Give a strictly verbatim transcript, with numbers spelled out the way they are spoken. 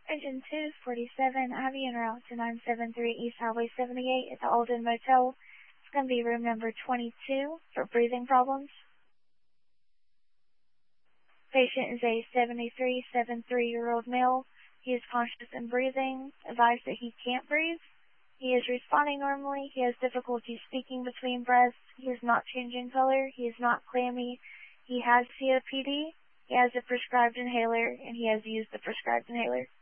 Engine two forty-seven, I have you en route to nine seven three East Highway seventy-eight at the Alden Motel. It's going to be room number twenty-two for breathing problems. Patient is a seventy-three, seventy-three-year-old male. He is conscious and breathing. Advised that he can't breathe. He is responding normally. He has difficulty speaking between breaths. He is not changing color. He is not clammy. He has C O P D. He has a prescribed inhaler, and he has used the prescribed inhaler.